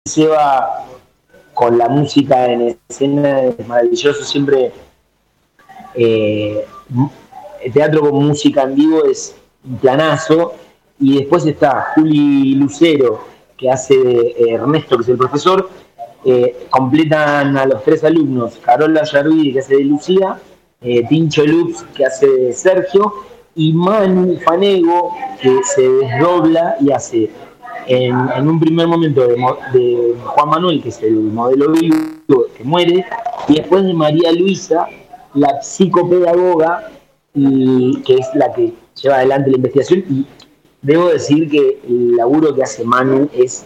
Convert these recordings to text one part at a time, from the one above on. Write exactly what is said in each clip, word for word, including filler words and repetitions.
Seba con la música en escena es maravilloso, siempre eh, el teatro con música en vivo es un planazo. Y después está Juli Lucero, que hace de Ernesto, que es el profesor. Eh, completan a los tres alumnos: Carola Yarvide, que hace de Lucía, eh, Tincho Lux, que hace de Sergio, y Manu Fanego, que se desdobla y hace en, en un primer momento de, de Juan Manuel, que es el modelo vivo que muere, y después de María Luisa, la psicopedagoga, y que es la que lleva adelante la investigación. Y debo decir que el laburo que hace Manu es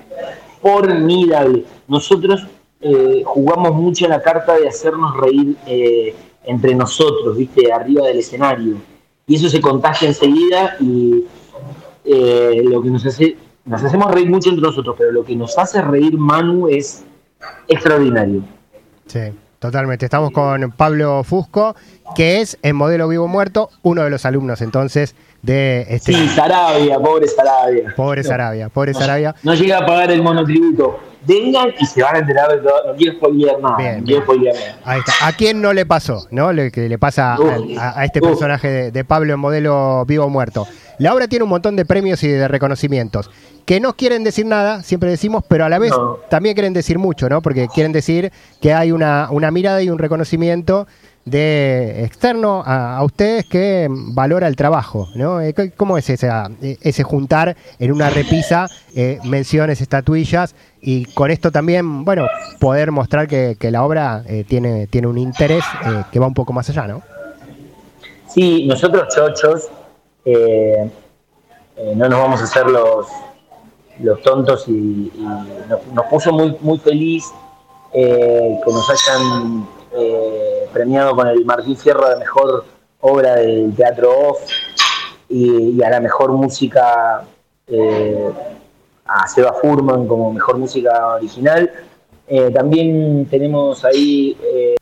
formidable. Nosotros eh, jugamos mucho en la carta de hacernos reír eh, entre nosotros, ¿viste? Arriba del escenario. Y eso se contagia enseguida, y eh, lo que nos hace, nos hacemos reír mucho entre nosotros, pero lo que nos hace reír Manu es extraordinario. Sí, totalmente. Estamos con Pablo Fusco, que es en Modelo Vivo Muerto, uno de los alumnos entonces de este. Sí, Sarabia, pobre Sarabia. Pobre Sarabia, pobre no, Sarabia. No llega a pagar el monotributo. Vengan y se van a enterar de todo. No quiero spoilear nada. Bien, no bien. quiero spoilear nada. Ahí está. ¿A quién no le pasó? ¿No? Lo que le pasa Uf, a, a este uf. personaje de, de Pablo en Modelo Vivo Muerto. La obra tiene un montón de premios y de reconocimientos que no quieren decir nada, siempre decimos, pero a la vez No. también quieren decir mucho, ¿no? Porque quieren decir que hay una, una mirada y un reconocimiento de externo a, a ustedes que valora el trabajo, ¿no? Eh, ¿Cómo es esa, ese juntar en una repisa eh, menciones, estatuillas, y con esto también, bueno, poder mostrar que, que la obra eh, tiene, tiene un interés eh, que va un poco más allá, ¿no? Sí, nosotros chochos eh, eh, no nos vamos a hacer los, los tontos, y, y nos, nos puso muy, muy feliz eh, que nos hayan eh, premiado con el Martín Fierro de mejor obra del teatro off, y, y a la mejor música eh, a Seba Furman como mejor música original. Eh, también tenemos ahí eh,